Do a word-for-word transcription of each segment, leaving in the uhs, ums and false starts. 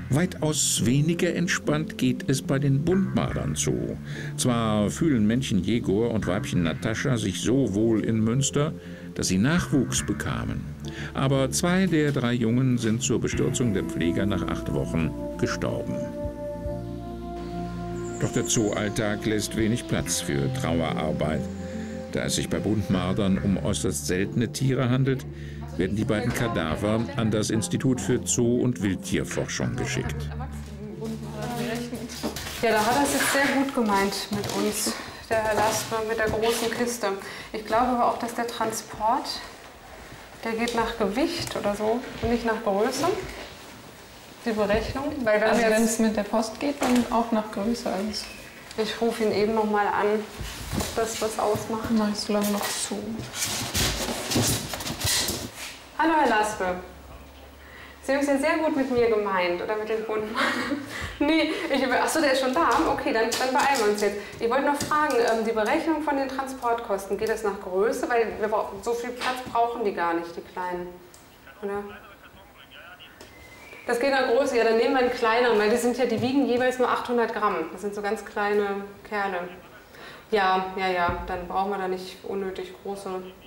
Weitaus weniger entspannt geht es bei den Buntmardern zu. Zwar fühlen Männchen Jegor und Weibchen Natascha sich so wohl in Münster, dass sie Nachwuchs bekamen. Aber zwei der drei Jungen sind zur Bestürzung der Pfleger nach acht Wochen gestorben. Doch der Zooalltag lässt wenig Platz für Trauerarbeit. Da es sich bei Buntmardern um äußerst seltene Tiere handelt, werden die beiden Kadaver an das Institut für Zoo- und Wildtierforschung geschickt. Ja, da hat er es jetzt sehr gut gemeint mit uns, der Herr Laspe, mit der großen Kiste. Ich glaube aber auch, dass der Transport, der geht nach Gewicht oder so und nicht nach Größe. Die Berechnung. Weil wenn also jetzt, wenn es mit der Post geht, dann auch nach Größe alles. Ich rufe ihn eben noch mal an, ob das was ausmacht. Mach ich so lange noch zu. Hallo Herr Laspe. Sie haben es ja sehr gut mit mir gemeint, oder mit den Kunden. Nee, ich, achso, der ist schon da? Okay, dann, dann beeilen wir uns jetzt. Ich wollte noch fragen, ähm, die Berechnung von den Transportkosten, geht das nach Größe? Weil wir brauchen, so viel Platz brauchen die gar nicht, die Kleinen. Oder? Das geht nach Größe, ja, dann nehmen wir einen kleineren, weil die sind ja, die wiegen jeweils nur achthundert Gramm. Das sind so ganz kleine Kerle. Ja, ja, ja, dann brauchen wir da nicht unnötig große.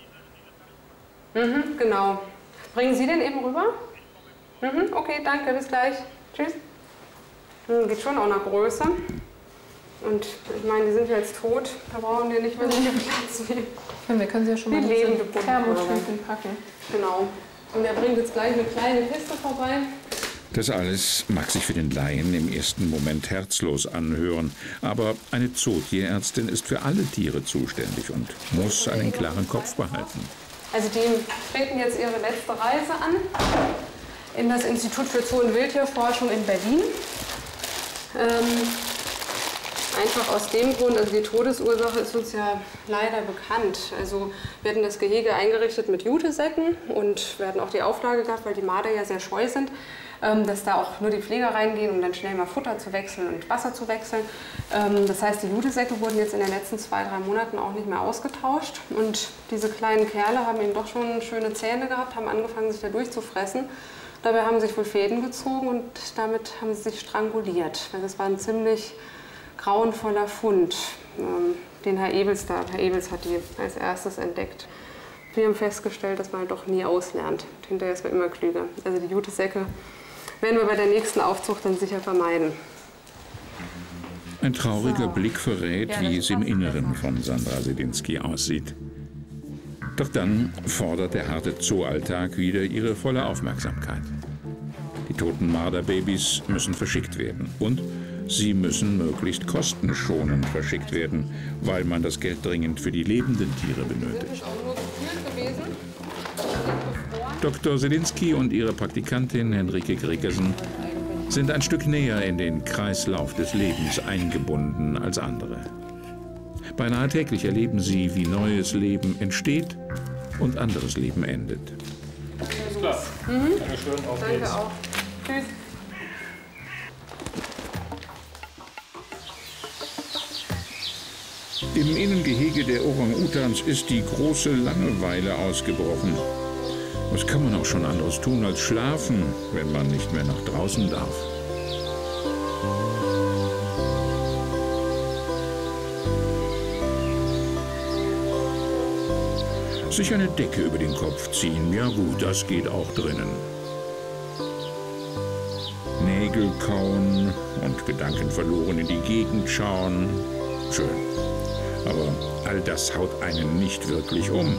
Mhm, genau. Bringen Sie den eben rüber? Mhm, okay, danke, bis gleich. Tschüss. Hm, geht schon auch nach Größe. Und ich meine, die sind ja jetzt tot, da brauchen die nicht mehr so viel Platz wie. Ja, wir können sie ja schon mal in lebende Thermotüten packen. Genau. Und er bringt jetzt gleich eine kleine Kiste vorbei. Das alles mag sich für den Laien im ersten Moment herzlos anhören, aber eine Zootierärztin ist für alle Tiere zuständig und muss einen klaren Kopf behalten. Also die treten jetzt ihre letzte Reise an in das Institut für Zoo- und Wildtierforschung in Berlin. Ähm, einfach aus dem Grund, also die Todesursache ist uns ja leider bekannt. Also wir hatten das Gehege eingerichtet mit Jutesäcken und wir hatten auch die Auflage gehabt, weil die Marder ja sehr scheu sind, dass da auch nur die Pfleger reingehen, um dann schnell mal Futter zu wechseln und Wasser zu wechseln. Das heißt, die Jutesäcke wurden jetzt in den letzten zwei, drei Monaten auch nicht mehr ausgetauscht. Und diese kleinen Kerle haben eben doch schon schöne Zähne gehabt, haben angefangen, sich da durchzufressen. Dabei haben sich wohl Fäden gezogen und damit haben sie sich stranguliert. Das war ein ziemlich grauenvoller Fund, den Herr Ebels da, Herr Ebels hat die als erstes entdeckt. Wir haben festgestellt, dass man doch nie auslernt. Hinterher ist man immer klüger. Also die Jutesäcke werden wir bei der nächsten Aufzucht dann sicher vermeiden. Ein trauriger Blick verrät, wie es im Inneren von Sandra Selinski aussieht. Doch dann fordert der harte Zooalltag wieder ihre volle Aufmerksamkeit. Die toten Marderbabys müssen verschickt werden und sie müssen möglichst kostenschonend verschickt werden, weil man das Geld dringend für die lebenden Tiere benötigt. Doktor Selinski und ihre Praktikantin Henrike Gregersen sind ein Stück näher in den Kreislauf des Lebens eingebunden als andere. Beinahe täglich erleben sie, wie neues Leben entsteht und anderes Leben endet. Alles klar. Mhm. Dankeschön, auf Danke geht's. auch. Tschüss. Im Innengehege der Orang-Utans ist die große Langeweile ausgebrochen. Was kann man auch schon anderes tun als schlafen, wenn man nicht mehr nach draußen darf? Sich eine Decke über den Kopf ziehen, ja gut, das geht auch drinnen. Nägel kauen und gedankenverloren in die Gegend schauen, schön. Aber all das haut einen nicht wirklich um.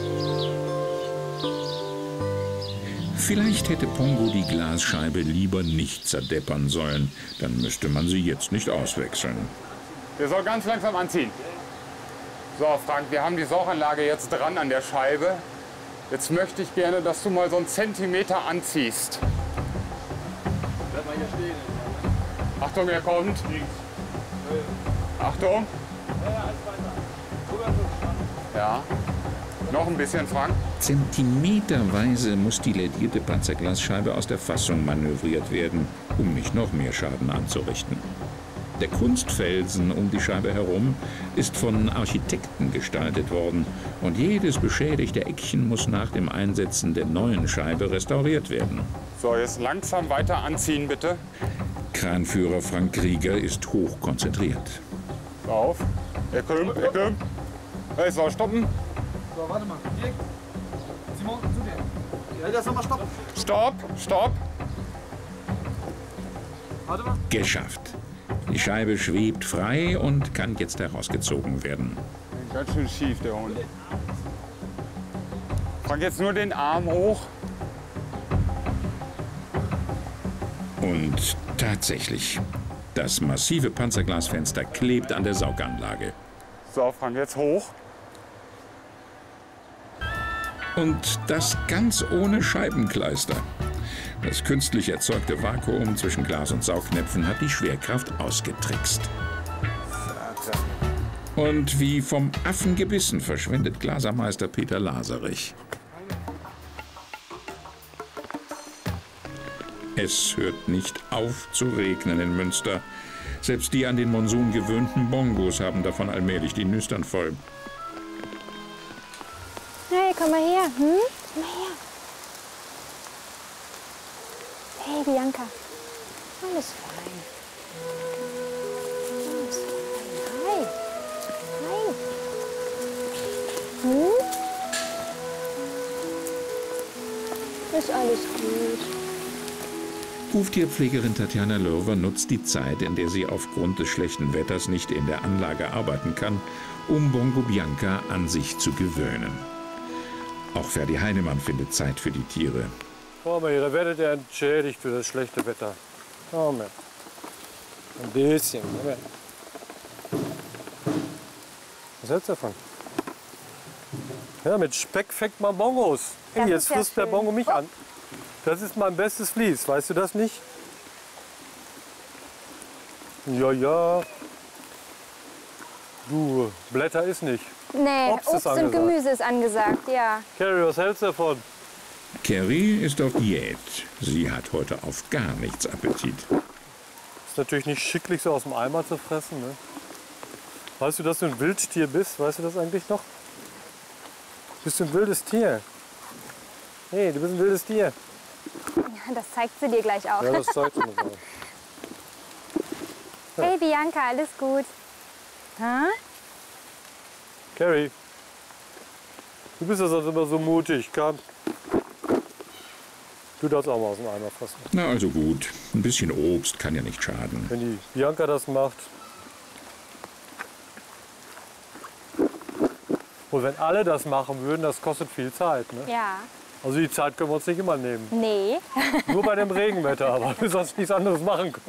Vielleicht hätte Pongo die Glasscheibe lieber nicht zerdeppern sollen. Dann müsste man sie jetzt nicht auswechseln. Der soll ganz langsam anziehen. So, Frank, wir haben die Sauganlage jetzt dran an der Scheibe. Jetzt möchte ich gerne, dass du mal so einen Zentimeter anziehst. Bleib mal hier stehen. Achtung, er kommt. Achtung. Ja, ja, alles weiter. Ja. Noch ein bisschen, Frank. Zentimeterweise muss die ledierte Panzerglasscheibe aus der Fassung manövriert werden, um nicht noch mehr Schaden anzurichten. Der Kunstfelsen um die Scheibe herum ist von Architekten gestaltet worden und jedes beschädigte Eckchen muss nach dem Einsetzen der neuen Scheibe restauriert werden. So, jetzt langsam weiter anziehen, bitte. Kranführer Frank Krieger ist hochkonzentriert. So, auf. Er kommt, er kommt. Hey, so, stoppen. So, warte mal. Dirk. Simon, zu dir. Ja, das nochmal stopp. Stopp, stopp. Warte mal. Geschafft. Die Scheibe schwebt frei und kann jetzt herausgezogen werden. Ganz schön schief, der Hund. Frank, jetzt nur den Arm hoch. Und tatsächlich, das massive Panzerglasfenster klebt an der Sauganlage. So, Frank, jetzt hoch. Und das ganz ohne Scheibenkleister. Das künstlich erzeugte Vakuum zwischen Glas und Saugnäpfen hat die Schwerkraft ausgetrickst. Und wie vom Affen gebissen verschwindet Glasermeister Peter Laserich. Es hört nicht auf zu regnen in Münster. Selbst die an den Monsun gewöhnten Bongos haben davon allmählich die Nüstern voll. Hey, komm mal her. Hm? Komm mal her. Hey, Bianca. Alles fein. Alles fein. Hi. Hi. Hm? Ist alles gut. Huftierpflegerin Tatjana Lörwer nutzt die Zeit, in der sie aufgrund des schlechten Wetters nicht in der Anlage arbeiten kann, um Bongo Bianca an sich zu gewöhnen. Auch Ferdi Heinemann findet Zeit für die Tiere. Komm mal hier, da werdet ihr entschädigt für das schlechte Wetter. Komm her. Ein bisschen. Komm her. Was hältst du davon? Ja, mit Speck fängt man Bongos. Hey, Das jetzt ist ja frisst der schön. Bongo mich an. Das ist mein bestes Vlies, weißt du das nicht? Ja, ja. Du, Blätter ist nicht. Nee, Obst ist Obst und angesagt. Gemüse ist angesagt, ja. Carrie, was hältst du davon? Carrie ist auf Diät. Sie hat heute auf gar nichts Appetit. Ist natürlich nicht schicklich, so aus dem Eimer zu fressen, ne? Weißt du, dass du ein Wildtier bist? Weißt du das eigentlich noch? Bist du ein wildes Tier? Hey, du bist ein wildes Tier. Das zeigt sie dir gleich auch. Ja, das zeigt sie mir so. Hey, Bianca, alles gut? Hä? Carrie, du bist ja sonst immer so mutig, komm. Du darfst auch mal aus dem Eimer fressen. Na also gut, ein bisschen Obst kann ja nicht schaden. Wenn die Bianca das macht. Und wenn alle das machen würden, das kostet viel Zeit. Ne? Ja. Also die Zeit können wir uns nicht immer nehmen. Nee. Nur bei dem Regenwetter, aber wir sonst nichts anderes machen können.